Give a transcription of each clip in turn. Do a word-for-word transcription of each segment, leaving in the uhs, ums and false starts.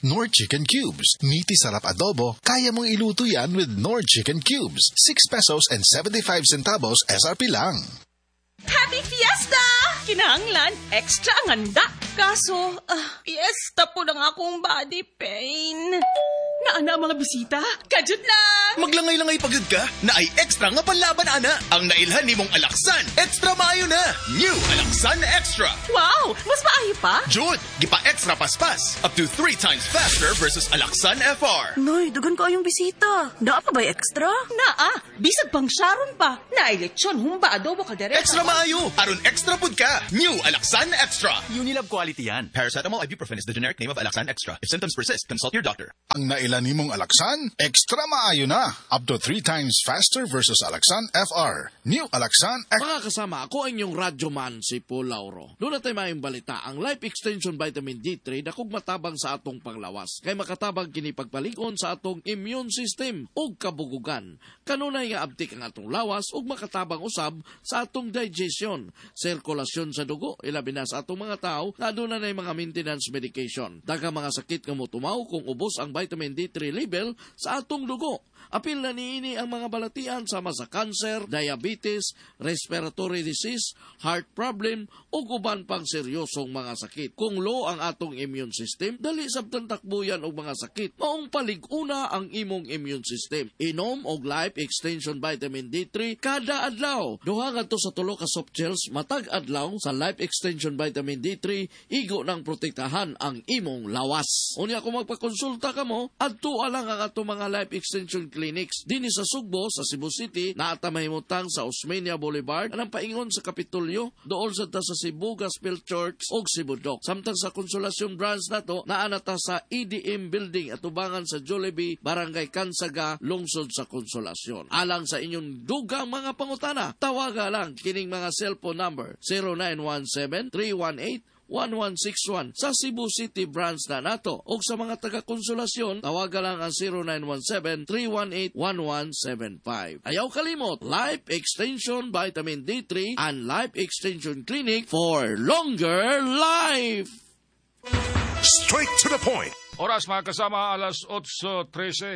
Nor Chicken Cubes. Meaty sarap adobo, kaya mong iluto yan with Nor Chicken Cubes. six pesos and seventy-five centavos S R P lang. Happy Fiesta! Kinahanglan, extra ang handa. Kaso, uh, fiesta po ng akong body pain. Naana mga bisita? Kajud lang! Maglangay-langay pagod ka? Na ay extra nga panlaban, ana. Ang nailhan ni mong Alaksan, extra maayo na. New Alaksan Extra. Wow! Mas maayo pa? Jud, gipa extra paspas. Up to three times faster versus Alaksan F R. Noy, dugan ko yung bisita. Naa pa ba'y extra? Naa, bisag pang Sharon pa. Naay lechon, humba, adobo, kaldereta. Extra maayo. Aron extra pud ka. New Alaksan Extra. Unilab quality yan. Paracetamol ibuprofen is the generic name of Alaksan Extra. If symptoms persist, consult your doctor. Ang nailan nimong Alaksan, extra maayo na. Up to three times faster versus Alaksan F R. New Alaksan Extra. Mga kasama, ako ang inyong radyoman, si Paul Lauro. Doon natin mayong balita, ang Life Extension Vitamin D three dakog matabang sa atong panglawas. Kay makatabang kini pagpalingon sa atong immune system ug kabugugan. Kanunay nga abtik ang atong lawas ug makatabang usab sa atong digestion, sirkulasyon sa dugo, ilabi na sa atong mga tao na aduna nay mga maintenance medication. Daghang mga sakit nga motumaw kung ubos ang vitamin D three level sa atong dugo. Apil na niini ang mga balatian sama sa cancer, diabetes, respiratory disease, heart problem o uban pang seryosong mga sakit. Kung low ang atong immune system, dali sabtan takbuyan og mga sakit. Maong palig-una ang imong immune system. Inom og Life Extension Vitamin D three kada adlaw. Duha ngadto sa tulo ka soft gels matag adlaw sa Life Extension Vitamin D three, igo nang protektahan ang imong lawas. Unya kung magpakonsulta ka mo, adto lang ang atong mga Life Extension Clinics dinhi sa Sugbo sa Cebu City, naata mahimutang sa Osmeña Boulevard, anang paingon sa Kapitolyo, dool sa ta sa Cebu Gospel Church ug Cebu Doc. Samtang sa Konsolasyon branch nato, naana ta sa E D M Building atubangan sa Jollibee, Barangay Kansaga, lungsod sa Konsolasyon. Alang sa inyong dugang mga pangutana, tawaga lang kining mga cellphone number zero nine one seven, three one eight, one one six one sa Cebu City branch na nato. O sa mga taga-konsolasyon, tawaga lang ang zero nine one seven, three one eight, one one seven five. Ayaw kalimot, Life Extension Vitamin D three and Life Extension Clinic for longer life. Straight to the point. Oras mga kasama, alas otso trese.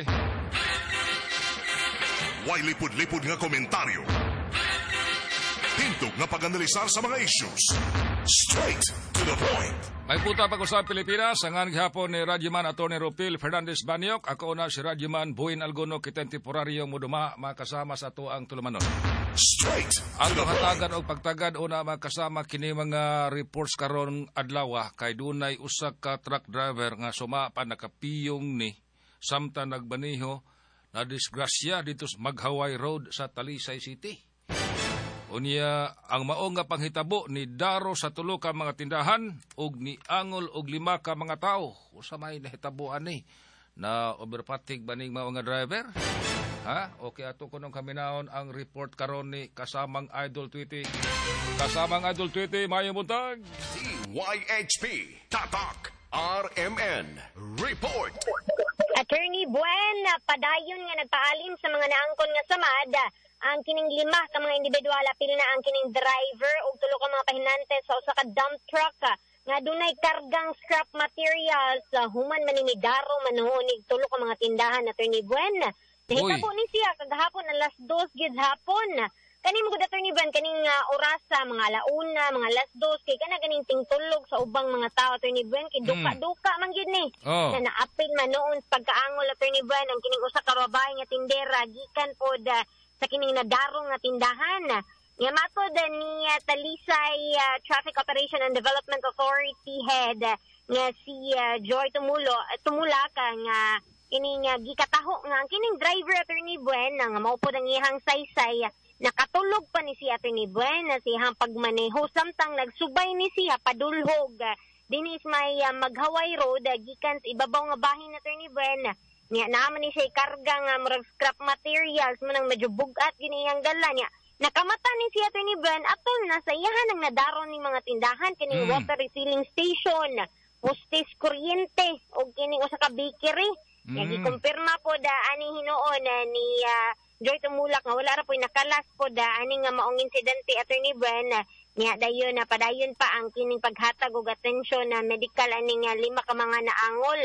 Way lipod-lipod nga komentaryo. Tintog nga pag-analisar sa mga issues. Straight to the point. May puta pa ko sa Pilipinas, ang ang hapon ni Radyoman Atty. Ropil Fernandez Baniok. Ako na si Radyoman Buin Algono, kitang temporaryo muduma, makasama sa ito ang tulumanon. Straight ang to the point. hatagan o pagtagad o na makasama kini mga reports karon adlaw kay dunay usa ka truck driver nga sumapa nakapiyong ni samtang nagbaniho na disgrasya dito sa Maghaway Road sa Talisay City. Unya ang maong nga panghitabo ni daro sa tulo ka mga tindahan ug ni angol og lima ka mga tao. Usa may nahitaboan ni na overpatig baning mga nga driver. Ha? Okay, ato ko nung kaminaon ang report karon ni kasamang Idol Tweety. Kasamang Idol Tweety, maayong buntag. D Y H P Tatak R M N Report. Attorney Buen, padayon nga nagpaalim sa mga naangkon nga samad ang kining lima ka mga individual, apil na ang kining driver ug tulo ka mga pahinante sa usa ka dump truck nga dunay kargang scrap materials human man ni daro manuonig tulo ka mga tindahan. Attorney Buen, nahitabo ni siya kagahapon alas dos gid hapon. Kani mo gud Attorney Buen kaning uh, orasa mga alauna, mga alas dos kay kana ganing tingtulog sa ubang mga tao. Attorney Buen kay duka-duka man gyud ni. Oh. Na naapil man noon pagkaangol Attorney Buen ang kining usa ka babae nga tindera gikan pod uh, sa kining nadarong nga tindahan. Nga matod ni uh, Talisay uh, Traffic Operation and Development Authority Head uh, nga si uh, Joy Tumulo, uh, Tumula ka nga kining uh, gikataho nga ang kining driver Attorney Buen nga maupod ang iyang saysay. Nakatulog pa ni siya Attorney Buen na siyang pagmaneho samtang nagsubay ni siya padulhog. Dinis may uh, Maghaway Road uh, gikan sa ibabaw nga bahin Attorney Buen. Niya naman ni siya karga nga murag scrap materials mo nang medyo bugat giniyang dala niya. Nakamata ni siya Attorney Buen atol na sa iyahan ang nadaron ning mga tindahan kining mm. water refilling station, postis kuryente o kining usa ka bakery. Mm. Nga gikumpirma po da ani hinuon uh, ni uh, Joy Tumulak nga wala ra po'y nakalas po da ani nga maong insidente Attorney Buen. Niya dayon na padayon pa ang kining paghatag og atensyon na medical ani nga lima ka mga naangol.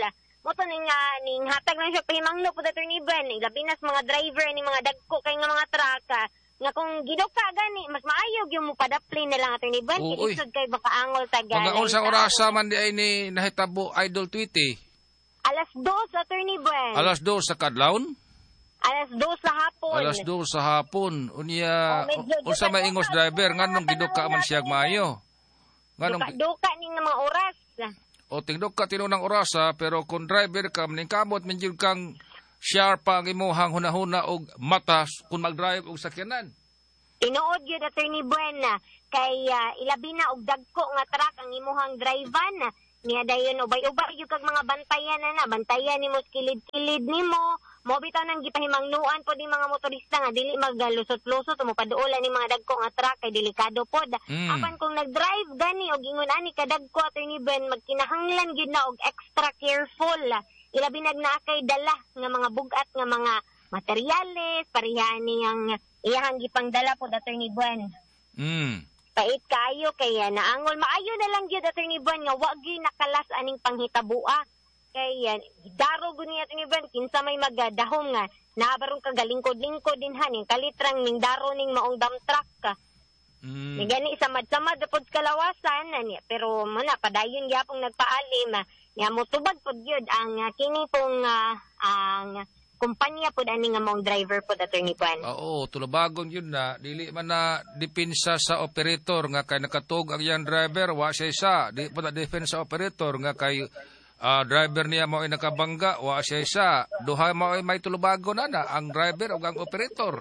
mo to ning uh, ning hatag lang siya pahimangno pod Attorney Ben. Labi na sa mga driver ni mga dagko kay nga mga truck. ah, nga kung giduka gani mas maayog yung mo padaplin na lang Attorney Ben. Oo, uy. Kinisod kay bakaangol taga. Mga unsang orasa man di ay ni nahitabo Idol Tweety. Alas dos Attorney Ben. Alas dos sa kadlawon? Alas dos sa hapon. Alas dos sa hapon. Unya, Oh, medyo unsa may duka-duka ingos sa driver mga nganong giduka man siya panahon maayo. Nganong Duka-duka ning nga mga oras. o tingdok ka tinunang orasa pero kung driver ka maningkamot man jud kang sharp ang imong hunahuna og mata kung mag-drive og sakyanan. Tinuod yun Attorney Buena kay uh, ilabi na og dagko nga truck ang imuhang drivean. Niya dayon ubay-ubay yung kag mga bantayan na na. Bantayan ni mo, kilid-kilid ni mo. Mo bitaw nang gipahimangnuan po di mga motorista nga dili maglusot-lusot o mapaduolan ni mga dagko nga truck kay delikado pod. Mm. Apan kung nag-drive gani og ingon ani kadagko Attorney Ben magkinahanglan gyud na og extra careful. Ilabi nag naa kay dala nga mga bugat nga mga materyales, parehan niyang iyang gipangdala pod Attorney Ben. Mm. Pait kayo kaya naangol maayo na lang gyud Attorney Ben nga wa gyud nakalas aning panghitabua kaya daro gud niya Attorney Ben kinsa may magadahom nga nabarong kagalingkod-lingkod din haning kalitrang ning daro ning maong dump truck ka. Mm. Ni gani samad-samad pod kalawasan ani pero mana padayon gyapong nagpaalim nya motubag pod gyud ang uh, kini pong uh, ang kumpanya pod ani nga maong driver pod Attorney Ben. Oo, tulabagon yun na. Dili man na dipinsa sa operator nga kay nakatug ang iyang driver, wa siya isa. Di pa na defense sa operator nga kay ah, driver niya mo ay nakabangga, wa siya isa. Duha mo ay may tulubagon na na, ang driver o ang operator.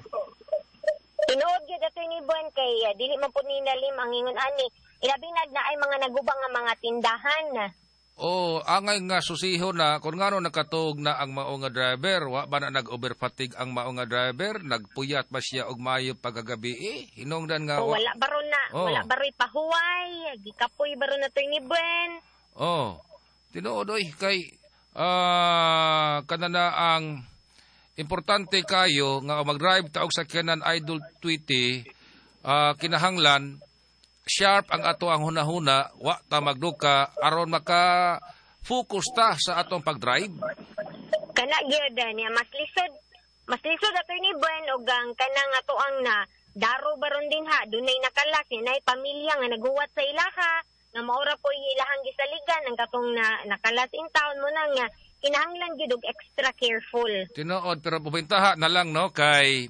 Tinuod gyud Attorney Ben kay uh, dili man pod ninalim ang ingon ani. Ilabinag na ay mga nagubang nga mga tindahan. Oh, angay nga susiho na kung ngano nakatug na ang mao nga driver, wa ba na nag-overfatigue ang mao nga driver, nagpuyat ba siya og maayo pagagabi eh? Hinungdan nga O, wa- wala baron na, Oh. wala baroy pahuway, gikapoy baron na Attorney Ben. Oh, tinuod oy kay ah kanana ang importante kayo nga mag-drive ta og sakyanan Idol Tweety, ah kinahanglan sharp ang ato ang hunahuna, wa ta magduka aron maka focus ta sa atong pag-drive. Kana gyud niya mas lisod, mas lisod Attorney Ben og ang kanang ato ang na daro baron din ha, dunay nakalas nay pamilya nga naguwat sa ilaha, nga maura po ilahang gisaligan ang katong na nakalas in town mo nang nga kinahanglan gyud og extra careful. Tinuod pero pubintaha na lang no kay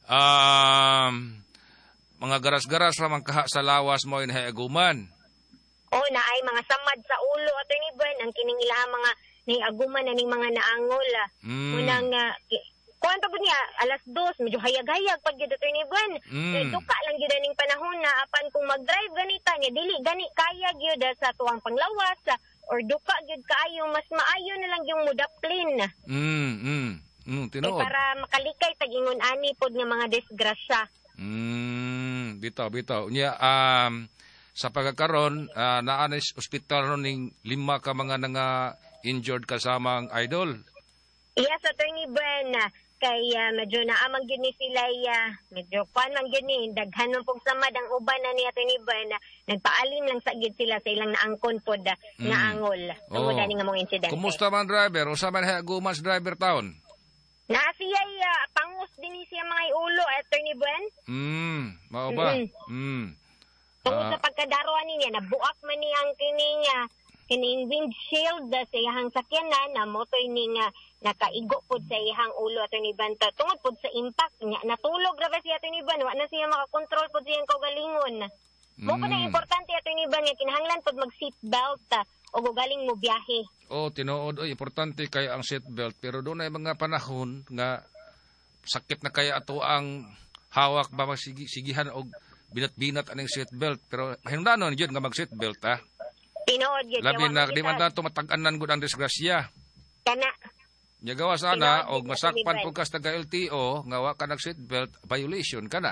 um mga garas-garas ra man kaha sa lawas mo in hayaguman. O na ay mga samad sa ulo Attorney Ben ang kining ilaha mga niaguman na ning mga naangol. Mm. Munang uh, kuan pa niya alas dos medyo hayag-hayag pag gyud Attorney Ben. Mm. Eh, duka lang gyud ning panahon na apan kung mag-drive ganita niya dili gani kaya gyud sa tuwang panglawas ah, or duka gyud kaayo mas maayo na lang yung mudaplin. Mm, mm. Mm, Eh, tinuod. para makalikay tag ingon ani pod nga mga disgrasya. Mm, bitaw, bitaw. Nya, um, sa pagkakaroon, uh, naan is ospital ron ning lima ka mga nga injured kasama ang Idol. Yes, Attorney Ben, ah, kay uh, medyo naamang yun ni sila, uh, medyo kuan man yun ni, daghan man pong samad ang uban na ni Attorney Ben, uh, nagpaalim lang sa gid sila sa ilang naangkon pod uh, Mm. nga angol. Oo. Tungod ani nga mga insidente. Kumusta man driver? Usa man hayagumas driver taon? Na siya uh, pangus din ni siya mga ulo, Attorney Ben. Mm, mao ba? Mm. Mm. Tungod Ah. sa pagkadaroan niya, nabuak man niya ang kining uh, kining windshield uh, sa iyang sakyanan na motoy ning uh, nakaigo pod sa iyang ulo Attorney Ben. Ta- Tungod pod sa impact niya, natulog ra ba siya Attorney Ben, wa na siya makakontrol pod sa iyang kaugalingon. Mo pa na Mm. importante Attorney Ben nga kinahanglan pod mag seatbelt uh, o gugaling mo biyahe. Oh, tinuod oy, importante kay ang seatbelt pero doon ay mga panahon nga sakit na kaya ato ang hawak ba magsigi sigihan og binat-binat aning seatbelt pero hinungdanon jud nga mag seatbelt ha. Tinuod gyud Labi kaya na wa di man makita- nato matag-anan gud ang disgrasya. kana Nya gawa sana Tinuod og gyud, masakpan Atty. pud kas taga L T O nga wa ka nag seatbelt violation kana.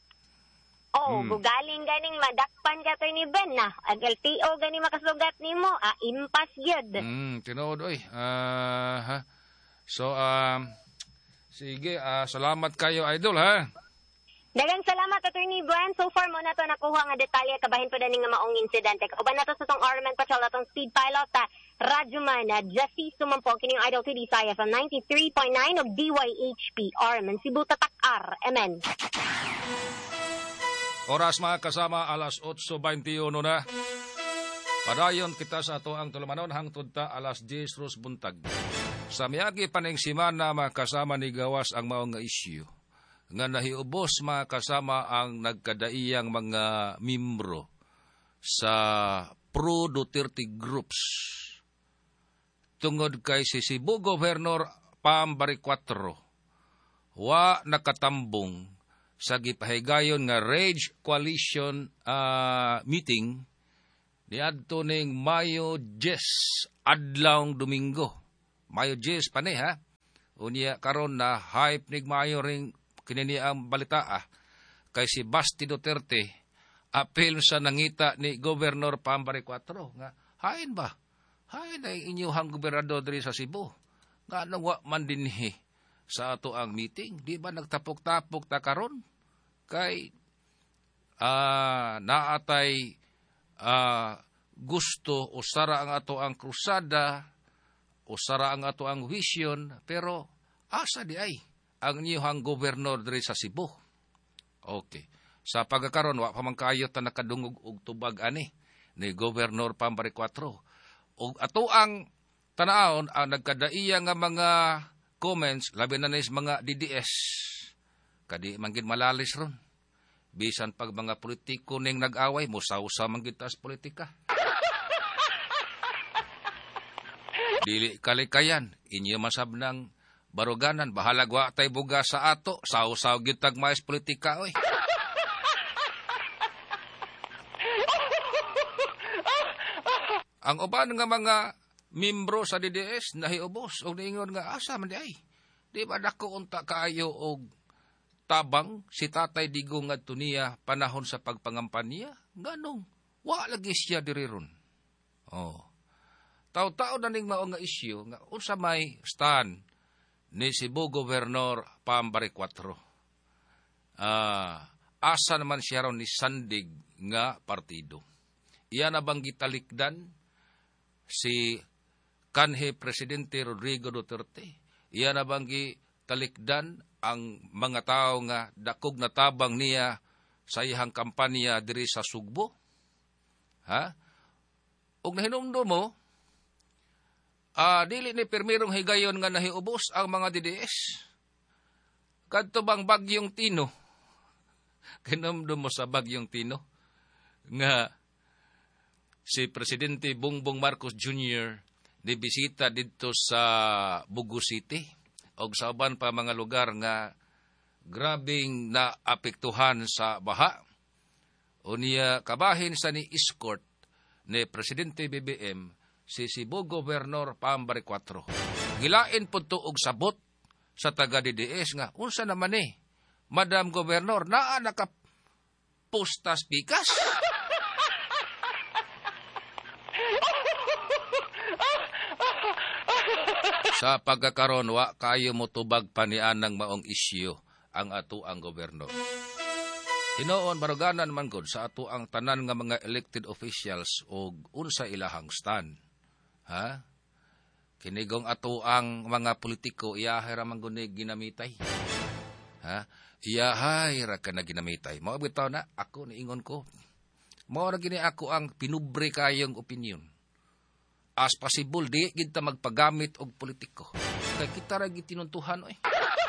oh, Mm. gugaling ganing madakpan ka Attorney Ben na. Ag L T O gani makasugat nimo, ah, impas gyud. Mm, tinuod oy. Ah, ha. So um sige, ah, salamat kayo idol ha. Dagang salamat, Attorney Gwen. So far mo na to nakuha nga detalye kabahin pa dani nga maong insidente. Kauban na to sa tong Arman Patrol atong speed pilot ta radyo man na Jessie Sumampo kining Idol T D Saya from ninety-three point nine of D Y H P Arman Cebu Tatak-ar. Amen. Oras mga kasama, alas eight twenty-one na. Padayon kita sa ato ang tulumanon hangtod ta alas ten ros buntag. Sa miyagi paning simana mga kasama ni gawas ang maong nga issue. Nga nahiubos mga kasama ang nagkadaiyang mga membro sa pro-Duterte groups. Tungod kay si Cebu Governor Pam Baricuatro, wa nakatambong sa gipahigayon nga Rage Coalition uh, meeting niadto ning Mayo ten adlawng Domingo. Mayo ten pa ni ha. Unya karon na hype nig Mayo ring kinini ang balita ah, kay si Basti Duterte, apil sa nangita ni Governor Pam Baricuatro, nga, hain ba? Hain ay inyuhang gobernador diri sa Cebu. Nga nangwa man dinhi sa ato ang meeting. Di ba nagtapok-tapok ta karon? Kay, uh, naatay uh, gusto, usara ang ato ang krusada, usara ang ato ang vision, pero asa di ay? Ang niyuhang gobernador diri sa Cebu. Okay. Sa pagkakaroon, wa pa man kayo ta nakadungog og tubag ani ni Governor Pam Baricuatro. Og ato ang tanaon ang nagkadaiya nga mga comments labi na nis mga D D S. Kadi man gid malalis ron. Bisan pag mga politiko ning nag-away, musaw-saw man gid tas politika. Dili kalikayan, inyo masab ng baruganan, bahalag wa tay buga sa ato, saw-saw gyud tag mais politika oy. Ang uban nga mga membro sa D D S nahiubos og niingon nga asa man di ay. Di ba dako unta kaayo og tabang si Tatay Digong ngadto niya panahon sa pagpangampanya? Nganong wa lagi siya diri ron. Oh. Taw-taw na ning mao nga isyu nga unsa may stand ni Cebu Governor Pam Baricuatro. Ah, asa naman siya ron ni sandig nga partido. Iya na bang gitalikdan si kanhi Presidente Rodrigo Duterte? Iya na bang gitalikdan ang mga tao nga dakog na tabang niya sa iyang kampanya diri sa Sugbo? Ha? Og nahinumdo mo, Ah, dili ni permirong higayon nga nahiubos ang mga D D S. Kadto bang Bagyong Tino? Kinamdum mo sa Bagyong Tino nga si Presidente Bongbong Marcos Junior nibisita dito sa Bugu City og sa uban pa mga lugar nga grabing naapektuhan sa baha. Unya kabahin sa ni escort ni Presidente B B M si Cebu Governor Pam Baricuatro. Gilain po to og sabot sa taga D D S nga, unsa naman eh, Madam Governor, naa nakapustas pikas? Sa pagkakaroon, wa kayo mo tubag panian ng maong isyu ang ato ang gobernador. Hinoon baruganan man gud sa ato ang tanan nga mga elected officials og unsa ilahang stand. Ha? Kinigong ato ang mga politiko iyahay ra man gud ni ginamitay. Ha? Iyahay ra ka na ginamitay. Mao bitaw na ako niingon ko. Mao ra gini ako ang pinubre kayong opinion. As possible di gid ta magpagamit og politiko. Kay kita ra gid tinuntuhan oy.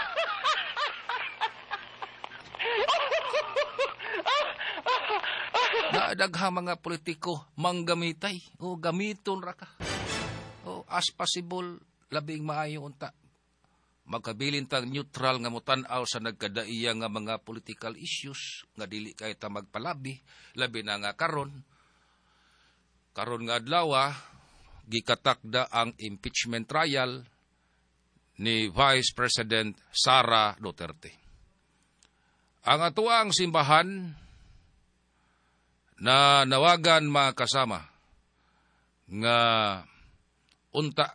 Naadaghang mga politiko manggamitay o gamiton ra ka. O as possible labing maayo unta. Magkabilin tang neutral nga mutan-aw sa nagkadaiya nga mga political issues nga dili kay ta magpalabi labi na nga karon. Karon nga adlaw gikatakda ang impeachment trial ni Vice President Sara Duterte. Ang atuang simbahan na nawagan mga kasama nga unta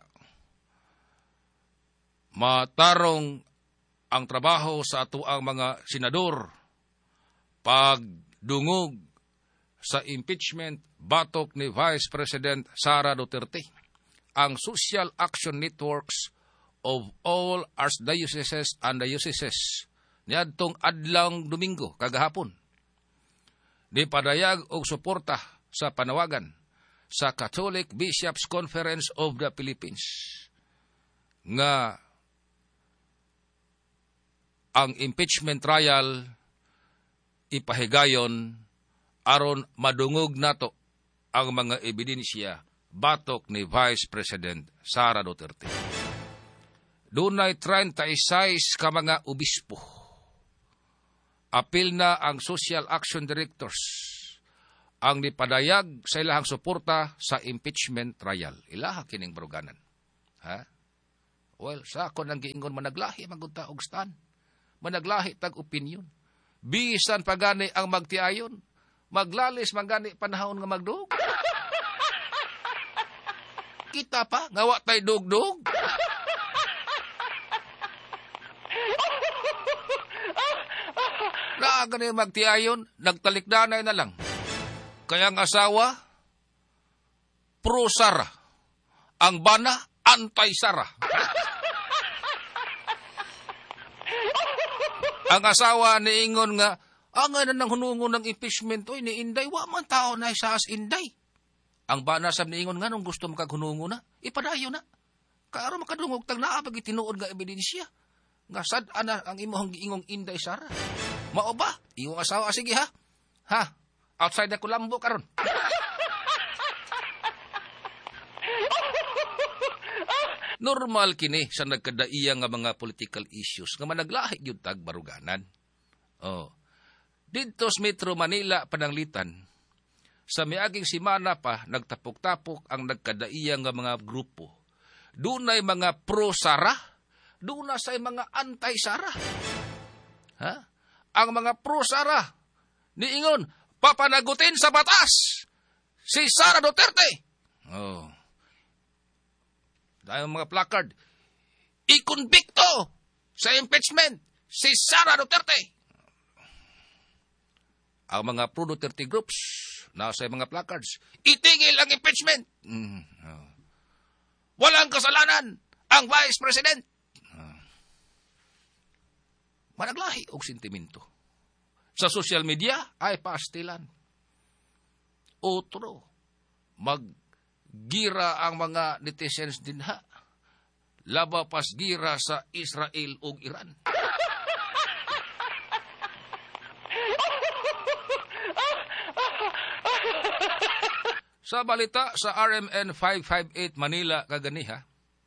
matarong ang trabaho sa atuang mga senador pagdungog sa impeachment batok ni Vice President Sara Duterte. Ang Social Action Networks of all archdioceses and dioceses niadtong adlang Domingo kagahapon ni padayag og suporta sa panawagan sa Catholic Bishops Conference of the Philippines nga ang impeachment trial ipahigayon aron madungog nato ang mga ebidensya batok ni Vice President Sara Duterte. Dunay thirty-six ka mga obispo. Apil na ang Social Action Directors ang nipadayag sa ilahang suporta sa impeachment trial. Ilaha kining baruganan. Ha? Well, sa ako nang giingon managlahi magunta og stan. Managlahi tag opinion. Bisan pagani ang magtiayon, maglalis magani panahon nga magdug. Kita pa ngawa tay dugdug. Naaga na yung magtiayon, nagtalikdanay na lang. Kaya ang asawa, pro-Sara. Ang bana, anti-Sara. Ang asawa ni Ingon nga, ang nga na nang hunungon ng impeachment, oy, ni Inday, wa man tao na isaas Inday. Ang bana sab ni Ingon nga, nung gusto makaghunungo na, ipadayo na. Kaaro makadungog tag naa, pag itinuod nga ebidensya. Nga sad ana ang imong giingong Inday Sara. Mao ba? Iyong asawa, sige ha? Ha? Outside na Kulambo karon. Normal kini sa nagkadaiya nga mga political issues nga managlahi gyud tag baruganan. Oh. Dito sa Metro Manila pananglitan, sa miaging simana pa nagtapok-tapok ang nagkadaiya nga mga grupo. Dunay mga pro-Sara, dunay say mga anti-Sara. Ha? Ang mga pro-Sara, niingon, papanagutin sa batas si Sara Duterte. Oh. Dahil mga placard, ikonbikto sa impeachment si Sara Duterte. Ang mga pro-Duterte groups, nasa mga placards, itigil ang impeachment. Mm. Oh. Walang kasalanan ang Vice President. Managlahi og sentimento. Sa social media ay pastilan. Otro, maggira ang mga netizens dinha. Laba pas gira sa Israel ug Iran. Sa balita sa R M N five fifty-eight Manila kaganiha,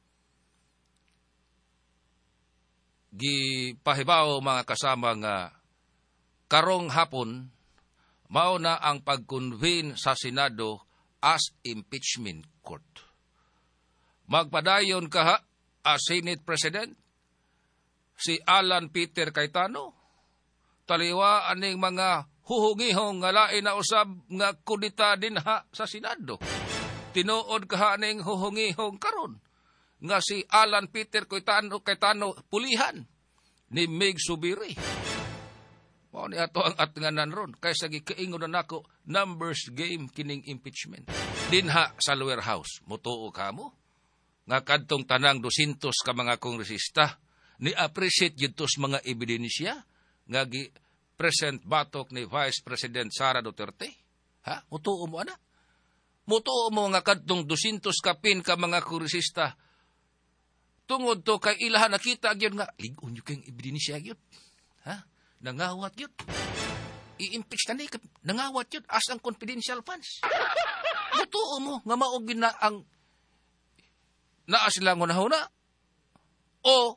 gipahibaw mga kasama nga karong hapon mao na ang pag-convene sa Senado as impeachment court. Magpadayon kaha as Senate President si Alan Peter Cayetano, taliwa aning mga huhungihong nga lain na usab nga kudita dinha sa Senado. Tinuod kaha aning huhungihong karon nga si Alan Peter Cayetano, Cayetano pulihan ni Mig Subiri. Mao ni ato ang atnganan ron kaysa gikaingon na nako numbers game kining impeachment. Dinha sa lower house, mutuo kamo nga kadtong tanang two hundred ka mga kongresista ni appreciate gyud tos mga ebidensya nga gi present batok ni Vice President Sara Duterte. Ha? Mutuo mo ana? Mutuo mo nga kadtong two hundred ka pin ka mga kongresista tungod to kay ilaha nakita gyud nga lig-on yung kayong ebidensya gyud. Ha? Nangawat gyud. I-impeach na ni nangawat gyud as ang confidential funds. Mutuo mo nga mao gid na ang naa sila ngunahuna o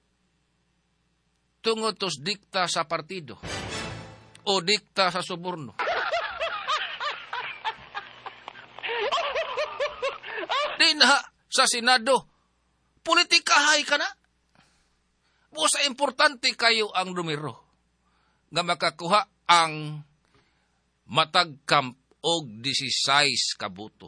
tungod tos dikta sa partido o dikta sa suborno. Dinha sa Senado politikahay ka na. Busa importante kayo ang numero nga makakuha ang matagkamp og sixteen ka boto.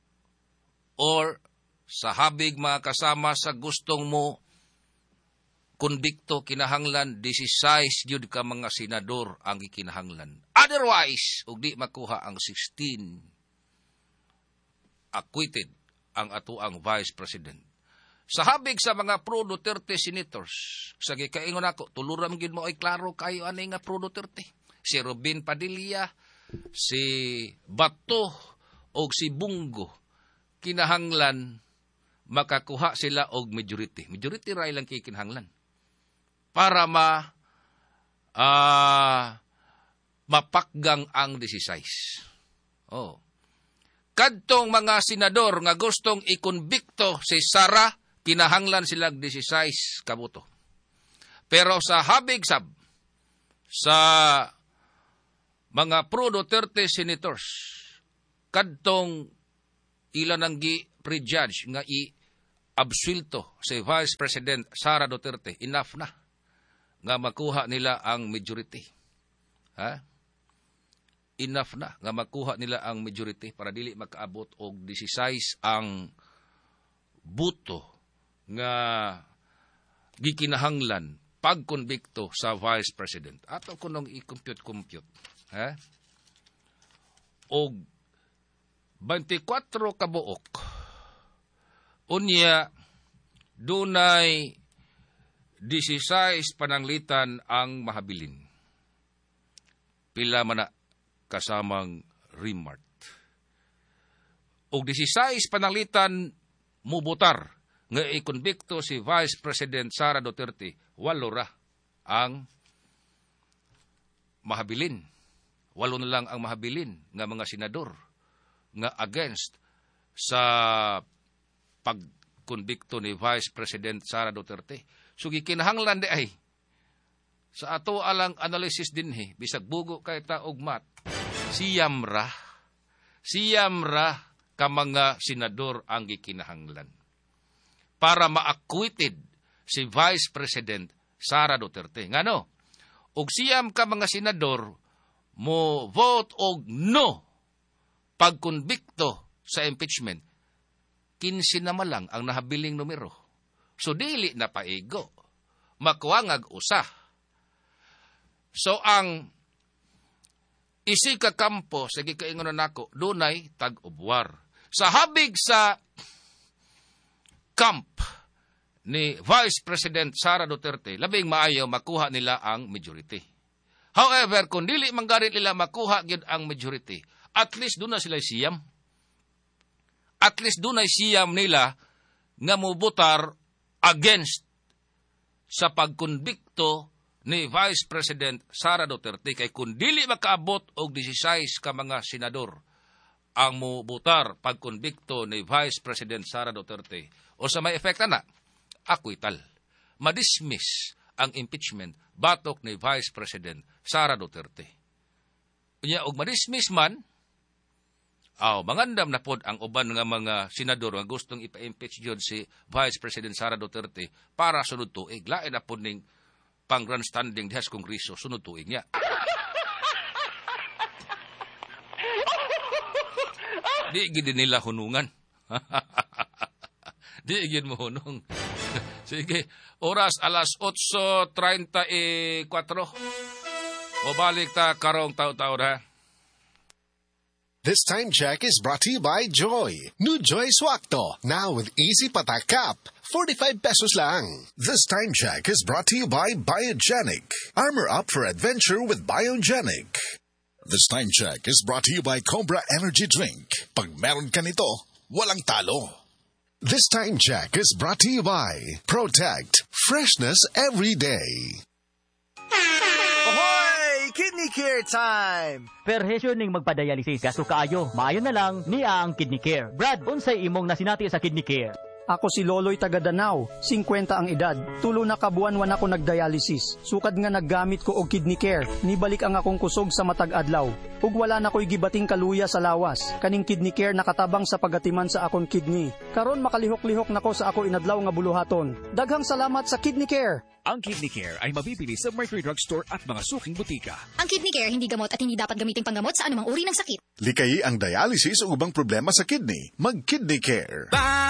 Or sa habig mga kasama sa gustong mo konbikto kinahanglan disisize jud ka mga senador ang gikinahanglan. Otherwise, ug di makuha ang sixteen, acquitted ang atuang Vice President. Sa habig sa mga pro-Duterte senators, sa gikaingon ako, tuluram gid mo ay klaro kayo ani nga pro-Duterte. Si Robin Padilla, si Bato, o si Bungo, kinahanglan makakuha sila og majority. Majority ray lang kay kinahanglan. Para ma uh, mapakgang ang disisize. Oh. Kadtong mga senador nga gustong ikonbikto si Sara, kinahanglan silang disisize kabuto. Pero sa habig sab sa mga pro-Duterte senators, kadtong ilan ang gi-prejudge nga i-absuelto si Vice President Sara Duterte, enough na nga makuha nila ang majority. Ha? Enough na nga makuha nila ang majority para dili makaabot og disisize ang buto nga gikinahanglan pagkonbikto sa Vice President. Ato kunong i-compute-compute. Ha? Og twenty-four ka buok, unya dunay disisize pananglitan ang mahabilin. Pila man na kasamang Remart. Og disisize pananglitan mubutar nga ikonbikto si Vice President Sara Duterte, walo ra ang mahabilin. Walo na lang ang mahabilin nga mga senador nga against sa pagkonbikto ni Vice President Sara Duterte. So gikinahanglan di ay sa ato alang analysis dinhi bisag bugo kay ta og mat, siyam ra siyam ra ka mga senador ang gikinahanglan para ma-acquitted si Vice President Sara Duterte. Ngano? Og siyam ka mga senador mo vote og no pagkonbikto sa impeachment, kinsi na malang ang nahabiling numero. So, dili na paigo. Makuwangag usa. So, ang isi ka kampo, sa gikaingon nako, dunay tag-ubwar. Sa habig sa camp ni Vice President Sara Duterte, labing maayo makuha nila ang majority. However, kung dili manggarit nila makuha gyud ang majority, at least doon na sila siyam. At least doon ay siyam nila nga mubutar against sa pagkonbikto ni Vice President Sara Duterte. Kay kung dili makaabot og disisize ka mga senador ang mubutar pagkonbikto ni Vice President Sara Duterte, o sa may efekta na, acquittal. Madismiss ang impeachment batok ni Vice President Sara Duterte. Unya og madismiss man, aw mangandam na pod ang uban nga mga senador nga gustong ipa-impeach jud si Vice President Sara Duterte para sunod tuig. Lain na pod ning pang grandstanding diha sa Kongreso sunod tuig niya. Di gid nila hunungan. Di gid mo hunong. Sige, oras alas eight thirty-four. O balik ta karong taw-taw na. This time check is brought to you by Joy. New Joy Swakto, now with easy patakap. forty-five pesos lang. This time check is brought to you by Biogenic. Armor up for adventure with Biogenic. This time check is brought to you by Cobra Energy Drink. Pag meron ka nito, walang talo. This time check is brought to you by Protect. Freshness every day. Ahoy! Kidney Care time! Perhesyo ning magpadayalisis kaso kaayo, maayo na lang niya ang Kidney Care. Brad, unsay imong nasinati sa Kidney Care? Ako si Loloy Taga-Danau, fifty ang edad. Tulo na kabuan-wan ako nagdialysis. Sukad nga naggamit ko og Kidney Care. Nibalik ang akong kusog sa matag adlaw. Ug wala na ko'y gibating kaluya sa lawas. Kaning Kidney Care nakatabang sa pagatiman sa akong kidney. Karon makalihok-lihok nako sa ako inadlaw nga buluhaton. Daghang salamat sa Kidney Care. Ang Kidney Care ay mabibili sa Mercury Drug Store at mga suking butika. Ang Kidney Care hindi gamot at hindi dapat gamitin panggamot sa anumang uri ng sakit. Likayi ang dialysis o ubang problema sa kidney. Mag-Kidney Care. Bye!